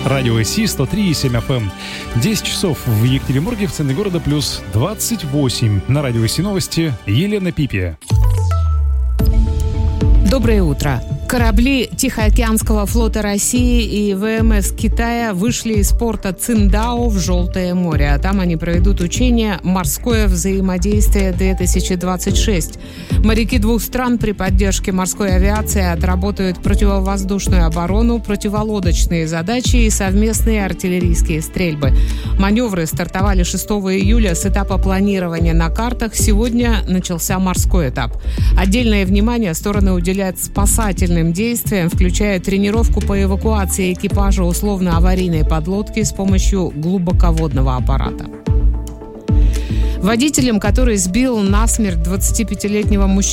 Радио СИ 103,7 FM. 10 часов в Екатеринбурге, в центре города, плюс 28. На Радио СИ новости Елена Пипия. Доброе утро. Корабли Тихоокеанского флота России и ВМС Китая вышли из порта Циндао в Желтое море. А там они проведут учение «Морское взаимодействие-2026». Моряки двух стран при поддержке морской авиации отработают противовоздушную оборону, противолодочные задачи и совместные артиллерийские стрельбы. Маневры стартовали 6 июля с этапа планирования на картах. Сегодня начался морской этап. Отдельное внимание стороны уделяют спасательным действиям, включая тренировку по эвакуации экипажа условно-аварийной подлодки с помощью глубоководного аппарата. Водителем, который сбил насмерть 25-летнего мужчину,